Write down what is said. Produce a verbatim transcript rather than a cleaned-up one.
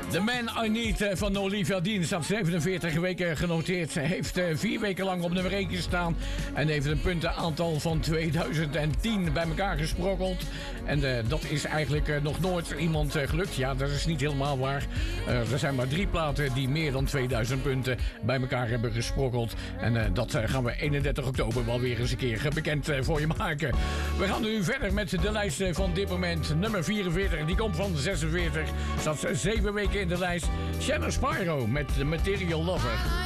The Man I Need van Olivia Dean staat zevenenveertig weken genoteerd. Heeft vier weken lang op nummer één gestaan. En heeft een puntenaantal van tweeduizend tien bij elkaar gesprokkeld. En uh, dat is eigenlijk uh, nog nooit iemand uh, gelukt. Ja, dat is niet helemaal waar. Uh, er zijn maar drie platen die meer dan tweeduizend punten bij elkaar hebben gesprokkeld. En uh, dat uh, gaan we eenendertig oktober wel weer eens een keer bekend uh, voor je maken. We gaan nu verder met de lijst van dit moment. Nummer vierenveertig, die komt van zesenveertig. Staat zeven weken in de lijst. Shannon Spyro met The Material Lover.